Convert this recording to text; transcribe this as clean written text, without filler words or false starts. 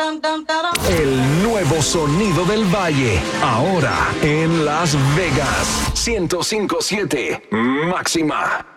El nuevo sonido del Valle, ahora en Las Vegas, 105.7 Máxima.